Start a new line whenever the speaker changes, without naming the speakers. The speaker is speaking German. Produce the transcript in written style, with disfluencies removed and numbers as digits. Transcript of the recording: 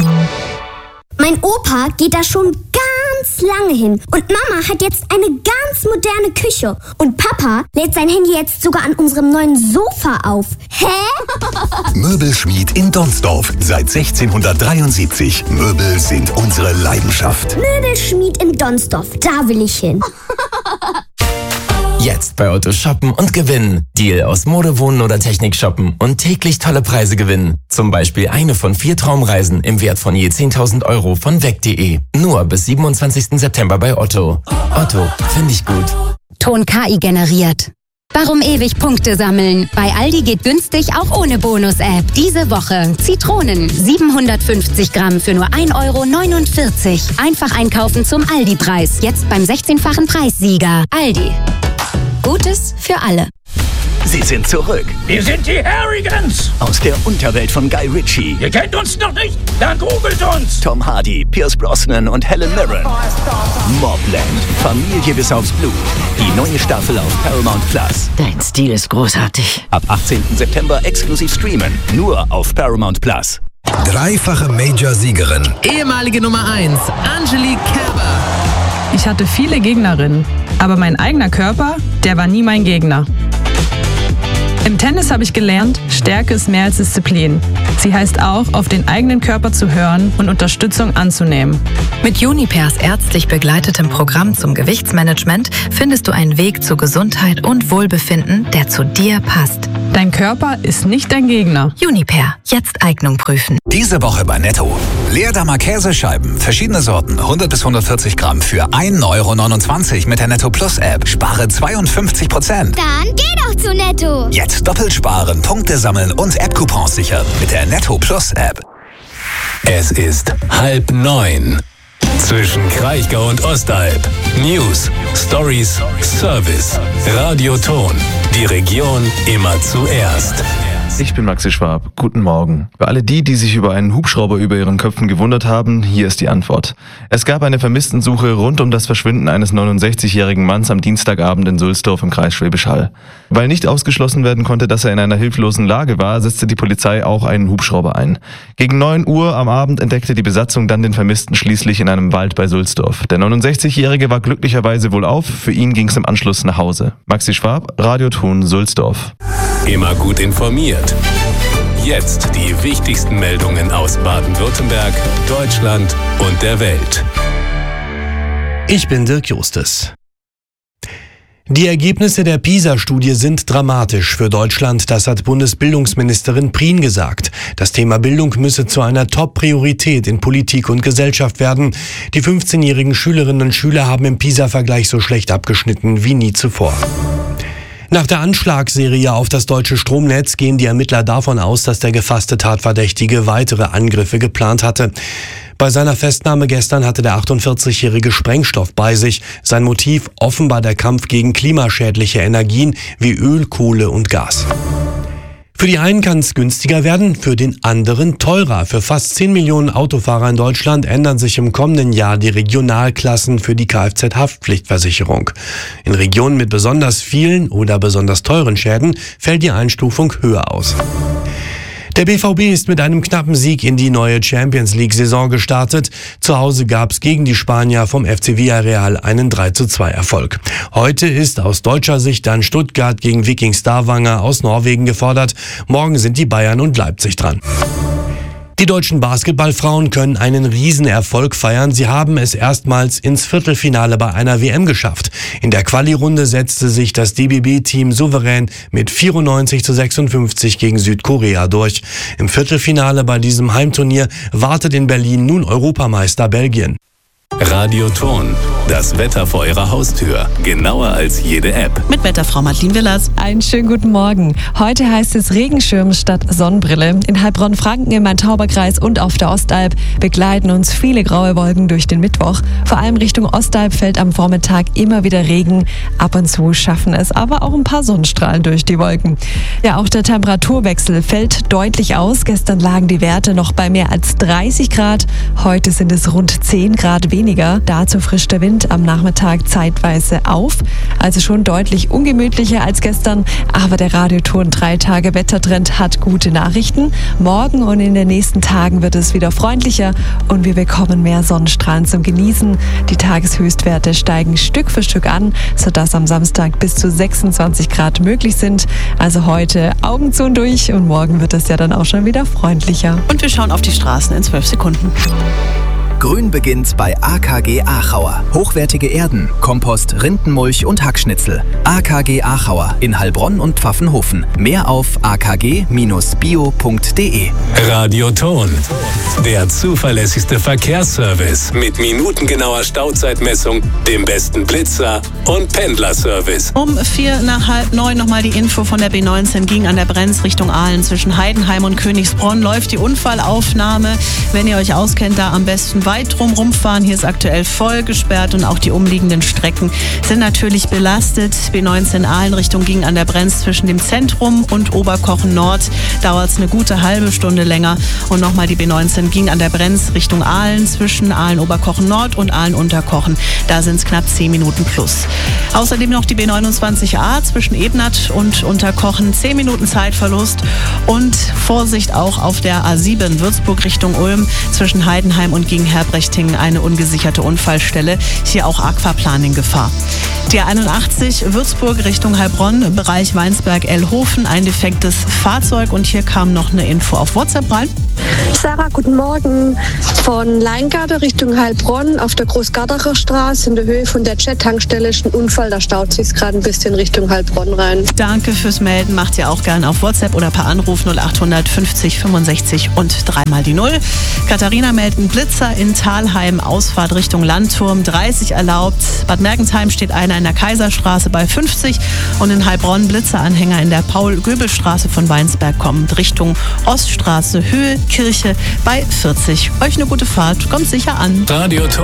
Mein Opa geht da schon ganz lange hin. Und Mama hat jetzt eine ganz moderne Küche. Und Papa lädt sein Handy jetzt sogar an unserem neuen Sofa auf. Hä?
Möbelschmied in Donsdorf. Seit 1673. Möbel sind unsere Leidenschaft.
Möbelschmied in Donsdorf. Da will ich hin.
Jetzt bei Otto shoppen und gewinnen. Deal aus Mode, Wohnen oder Technik shoppen und täglich tolle Preise gewinnen. Zum Beispiel eine von 4 Traumreisen im Wert von je 10.000 Euro von weg.de. Nur bis 27. September bei Otto. Otto, finde ich gut.
Ton KI generiert. Warum ewig Punkte sammeln? Bei Aldi geht günstig auch ohne Bonus-App. Diese Woche Zitronen 750 Gramm für nur 1,49 €. Einfach einkaufen zum Aldi-Preis. Jetzt beim 16-fachen Preissieger. Aldi. Gutes für alle.
Sie sind zurück.
Wir sind die Harrigans.
Aus der Unterwelt von Guy Ritchie.
Ihr kennt uns noch nicht? Dann googelt uns.
Tom Hardy, Pierce Brosnan und Helen Mirren. Mobland. Familie bis aufs Blut. Die neue Staffel auf Paramount Plus.
Dein Stil ist großartig.
Ab 18. September exklusiv streamen. Nur auf Paramount Plus. Dreifache Major-Siegerin.
Ehemalige Nummer 1, Angelique Kerber. Ich hatte viele Gegnerinnen, aber mein eigener Körper, der war nie mein Gegner. Im Tennis habe ich gelernt, Stärke ist mehr als Disziplin. Sie heißt auch, auf den eigenen Körper zu hören und Unterstützung anzunehmen.
Mit Unipers ärztlich begleitetem Programm zum Gewichtsmanagement findest du einen Weg zu Gesundheit und Wohlbefinden, der zu dir passt.
Dein Körper ist nicht dein Gegner.
Uniper, jetzt Eignung prüfen.
Diese Woche bei Netto. Leerdammer Käsescheiben, verschiedene Sorten, 100 bis 140 Gramm für 1,29 € mit der Netto Plus App. Spare 52%.
Dann geh doch zu Netto.
Jetzt doppelt sparen, Punkte sammeln und App-Coupons sichern mit der Netto Plus App. Es ist 8:30. Zwischen Kraichgau und Ostalb. News, Stories, Service. Radio Ton. Die Region immer zuerst.
Ich bin Maxi Schwab. Guten Morgen. Für alle die sich über einen Hubschrauber über ihren Köpfen gewundert haben, hier ist die Antwort. Es gab eine Vermisstensuche rund um das Verschwinden eines 69-jährigen Manns am Dienstagabend in Sulzdorf im Kreis Schwäbisch Hall. Weil nicht ausgeschlossen werden konnte, dass er in einer hilflosen Lage war, setzte die Polizei auch einen Hubschrauber ein. Gegen 9 Uhr am Abend entdeckte die Besatzung dann den Vermissten schließlich in einem Wald bei Sulzdorf. Der 69-Jährige war glücklicherweise wohlauf, für ihn ging es im Anschluss nach Hause. Maxi Schwab, Radio Ton, Sulzdorf.
Immer gut informiert. Jetzt die wichtigsten Meldungen aus Baden-Württemberg, Deutschland und der Welt.
Ich bin Dirk Justes. Die Ergebnisse der PISA-Studie sind dramatisch für Deutschland, das hat Bundesbildungsministerin Prien gesagt. Das Thema Bildung müsse zu einer Top-Priorität in Politik und Gesellschaft werden. Die 15-jährigen Schülerinnen und Schüler haben im PISA-Vergleich so schlecht abgeschnitten wie nie zuvor. Nach der Anschlagsserie auf das deutsche Stromnetz gehen die Ermittler davon aus, dass der gefasste Tatverdächtige weitere Angriffe geplant hatte. Bei seiner Festnahme gestern hatte der 48-jährige Sprengstoff bei sich. Sein Motiv offenbar der Kampf gegen klimaschädliche Energien wie Öl, Kohle und Gas. Für die einen kann es günstiger werden, für den anderen teurer. Für fast 10 Millionen Autofahrer in Deutschland ändern sich im kommenden Jahr die Regionalklassen für die Kfz-Haftpflichtversicherung. In Regionen mit besonders vielen oder besonders teuren Schäden fällt die Einstufung höher aus. Der BVB ist mit einem knappen Sieg in die neue Champions-League-Saison gestartet. Zu Hause gab es gegen die Spanier vom FC Villarreal einen 3:2-Erfolg. Heute ist aus deutscher Sicht dann Stuttgart gegen Viking Stavanger aus Norwegen gefordert. Morgen sind die Bayern und Leipzig dran. Die deutschen Basketballfrauen können einen Riesenerfolg feiern. Sie haben es erstmals ins Viertelfinale bei einer WM geschafft. In der Quali-Runde setzte sich das DBB-Team souverän mit 94:56 gegen Südkorea durch. Im Viertelfinale bei diesem Heimturnier wartet in Berlin nun Europameister Belgien.
Radio Ton. Das Wetter vor Ihrer Haustür. Genauer als jede App.
Mit Wetterfrau Martin Willers.
Einen schönen guten Morgen. Heute heißt es Regenschirm statt Sonnenbrille. In Heilbronn-Franken, im Main-Tauber-Kreis und auf der Ostalb begleiten uns viele graue Wolken durch den Mittwoch. Vor allem Richtung Ostalb fällt am Vormittag immer wieder Regen. Ab und zu schaffen es aber auch ein paar Sonnenstrahlen durch die Wolken. Ja, auch der Temperaturwechsel fällt deutlich aus. Gestern lagen die Werte noch bei mehr als 30 Grad. Heute sind es rund 10 Grad weniger. weniger. Dazu frischt der Wind am Nachmittag zeitweise auf. Also schon deutlich ungemütlicher als gestern. Aber der Radioton 3-Tage-Wettertrend hat gute Nachrichten. Morgen und in den nächsten Tagen wird es wieder freundlicher und wir bekommen mehr Sonnenstrahlen zum Genießen. Die Tageshöchstwerte steigen Stück für Stück an, sodass am Samstag bis zu 26 Grad möglich sind. Also heute Augen zu und durch und morgen wird es ja dann auch schon wieder freundlicher.
Und wir schauen auf die Straßen in 12 Sekunden.
Grün beginnt bei AKG Achauer. Hochwertige Erden, Kompost, Rindenmulch und Hackschnitzel. AKG Achauer in Heilbronn und Pfaffenhofen. Mehr auf akg-bio.de.
Radioton. Der zuverlässigste Verkehrsservice mit minutengenauer Stauzeitmessung, dem besten Blitzer und Pendlerservice.
Um 8:45 nochmal die Info von der B19 ging an der Brenz Richtung Aalen zwischen Heidenheim und Königsbronn. Läuft die Unfallaufnahme. Wenn ihr euch auskennt, da am besten weit drum rumfahren. Hier ist aktuell voll gesperrt und auch die umliegenden Strecken sind natürlich belastet. B19 Aalen Richtung ging an der Brenz zwischen dem Zentrum und Oberkochen Nord. Dauert es eine gute halbe Stunde länger. Und nochmal die B19 ging an der Brenz Richtung Aalen zwischen Aalen-Oberkochen Nord und Aalen-Unterkochen. Da sind es knapp 10 Minuten plus. Außerdem noch die B29a zwischen Ebnat und Unterkochen. 10 Minuten Zeitverlust. Und Vorsicht auch auf der A7 Würzburg Richtung Ulm zwischen Heidenheim und Gegen-Herbrechting eine ungesicherte Unfallstelle. Hier auch Aquaplaning in Gefahr. Die A81 Würzburg Richtung Heilbronn, Bereich Weinsberg-Ellhofen, ein defektes Fahrzeug. Und hier kam noch eine Info auf WhatsApp rein.
Sarah, guten Morgen. Von Leingarten Richtung Heilbronn auf der Großgardacher Straße in der Höhe von der Jet-Tankstelle ist ein Unfall. Da staut sich gerade ein bisschen Richtung Heilbronn rein.
Danke fürs Melden. Macht ihr auch gerne auf WhatsApp oder per Anruf 0800 50 65 und 3 mal die 0. Katharina meldet einen Blitzer in Thalheim, Ausfahrt Richtung Landturm, 30 erlaubt. Bad Mergentheim steht einer in der Kaiserstraße bei 50 und in Heilbronn Blitzeranhänger in der Paul-Göbel-Straße von Weinsberg kommt Richtung Oststraße, Höhe Kirche bei 40. Euch eine gute Fahrt, kommt sicher an.
Radioton.